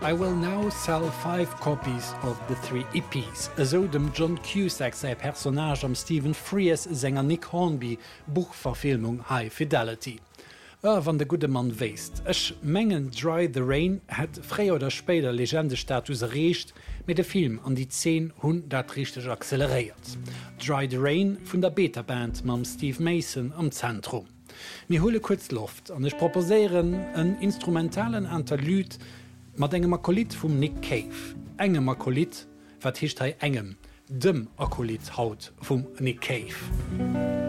I will now sell 5 copies of the 3 EPs. So dem John Cusack sei Personage am Stephen Frears Sänger Nick Hornby Buchverfilmung High Fidelity. Wann der gute Mann weist. Ech mengen Dry the Rain hat fré oder später Legendestatus errecht, mit de Film an die 10 dat richtig acceleriert. Dry the Rain vun der Betaband mam Steve Mason am Zentrum. Mir hole kurz Luft an ich proposeieren en instrumentalen Interlude mat engem Akolit vum Nick Cave. Engem Akolit wat hicht engem, dem Akolit haut vum Nick Cave.